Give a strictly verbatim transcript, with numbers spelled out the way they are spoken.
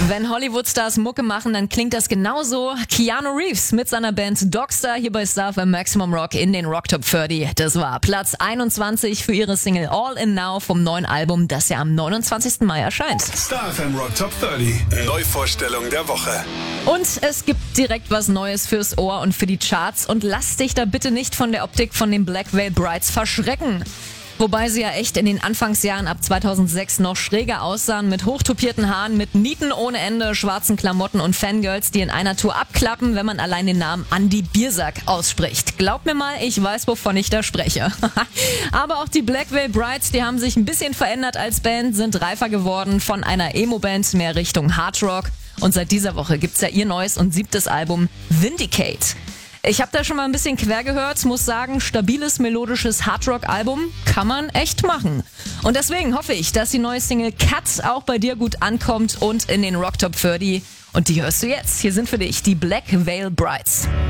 Wenn Hollywood-Stars Mucke machen, dann klingt das genauso. Keanu Reeves mit seiner Band Dogstar hier bei Star F M Maximum Rock in den Rock Top dreißig. Das war Platz einundzwanzig für ihre Single All In Now vom neuen Album, das ja am neunundzwanzigsten Mai erscheint. Star F M Rock Top dreißig. Neuvorstellung der Woche. Und es gibt direkt was Neues fürs Ohr und für die Charts. Und lass dich da bitte nicht von der Optik von den Black Veil Brides verschrecken. Wobei sie ja echt in den Anfangsjahren ab zweitausendsechs noch schräger aussahen, mit hochtupierten Haaren, mit Nieten ohne Ende, schwarzen Klamotten und Fangirls, die in einer Tour abklappen, wenn man allein den Namen Andy Biersack ausspricht. Glaub mir mal, ich weiß, wovon ich da spreche. Aber auch die Black Veil Brides, die haben sich ein bisschen verändert als Band, sind reifer geworden, von einer Emo-Band mehr Richtung Hardrock. Und seit dieser Woche gibt's ja ihr neues und siebtes Album Vindicate. Ich habe da schon mal ein bisschen quer gehört, muss sagen, stabiles, melodisches Hardrock-Album kann man echt machen. Und deswegen hoffe ich, dass die neue Single Cut auch bei dir gut ankommt und in den Rock Top dreißig. Und die hörst du jetzt. Hier sind für dich die Black Veil Brides.